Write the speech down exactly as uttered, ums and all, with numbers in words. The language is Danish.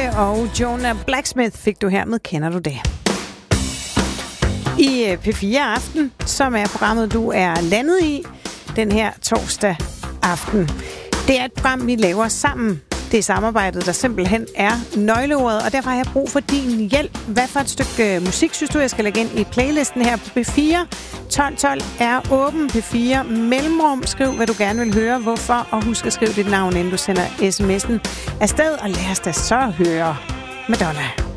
Lotte og Jonah Blacksmith fik du her med Kender du det? I P fire Aften, som er programmet, du er landet i den her torsdag aften. Det er et program, vi laver sammen. Det er samarbejdet, der simpelthen er nøgleordet, og derfor har jeg brug for din hjælp. Hvad for et stykke musik synes du, jeg skal lægge ind i playlisten her på P fire? tolv tolv er åben. P fire mellemrum. Skriv, hvad du gerne vil høre, hvorfor, og husk at skrive dit navn, inden du sender sms'en afsted, og lad os da så høre Madonna.